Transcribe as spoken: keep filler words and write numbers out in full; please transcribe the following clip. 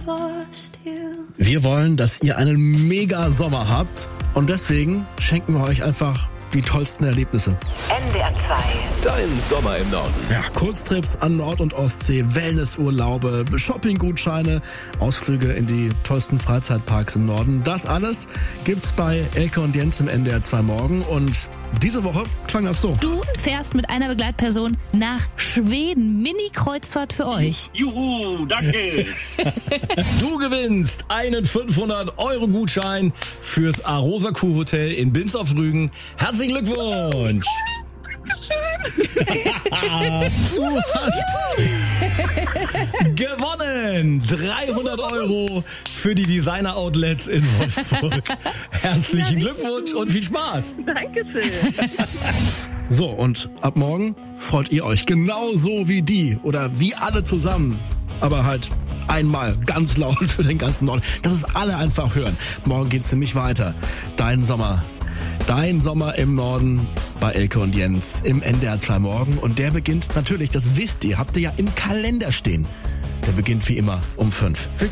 Wir wollen, dass ihr einen mega Sommer habt und deswegen schenken wir euch einfach die tollsten Erlebnisse. N D R zwei. Dein Sommer im Norden. Ja, Kurztrips an Nord- und Ostsee, Wellnessurlaube, Shoppinggutscheine, Ausflüge in die tollsten Freizeitparks im Norden. Das alles gibt's bei Elke und Jens im N D R zwei Morgen. Und diese Woche klang das so. Du fährst mit einer Begleitperson nach Schweden. Mini-Kreuzfahrt für euch. Juhu, danke. Du gewinnst einen fünfhundert Euro Gutschein fürs Arosa Kuh Hotel in Binz auf Rügen. Herzlichen Glückwunsch. Du hast gewonnen dreihundert Euro für die Designer Outlets in Wolfsburg. Herzlichen Glückwunsch und viel Spaß. Dankeschön. So, und ab morgen freut ihr euch genauso wie die oder wie alle zusammen. Aber halt einmal ganz laut für den ganzen Norden, dass es alle einfach hören. Morgen geht's nämlich weiter. Dein Sommer. Dein Sommer im Norden bei Elke und Jens im N D R zwei Morgen. Und der beginnt natürlich, das wisst ihr, habt ihr ja im Kalender stehen. Der beginnt wie immer um fünf. Viel Glück.